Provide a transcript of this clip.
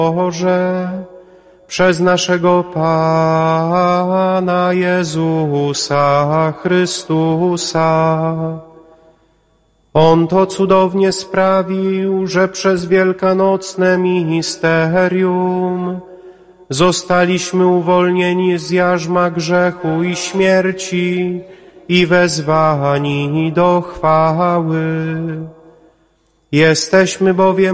Boże, przez naszego Pana Jezusa Chrystusa. On to cudownie sprawił, że przez wielkanocne misterium zostaliśmy uwolnieni z jarzma grzechu i śmierci i wezwani do chwały. Jesteśmy bowiem